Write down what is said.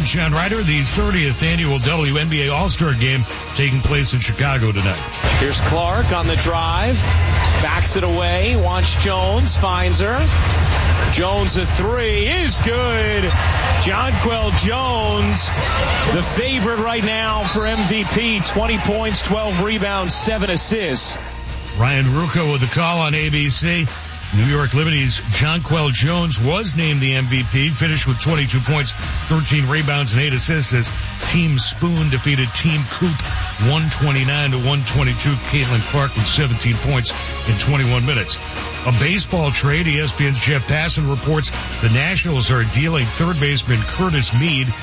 Sean Ryder. The 30th annual WNBA All-Star Game taking place in Chicago tonight. Here's Clark on the drive. Backs it away. Wants Jones. Finds her. Jones a three is good. Jonquel Jones, the favorite right now for MVP. 20 points, 12 rebounds, 7 assists. Ryan Ruocco with the call on ABC. New York Liberty's Jonquel Jones was named the MVP, finished with 22 points, 13 rebounds, and 8 assists as Team Spoon defeated Team Coop 129-122. Caitlin Clark with 17 points in 21 minutes. A baseball trade. ESPN's Jeff Passan reports the Nationals are dealing third baseman Curtis Mead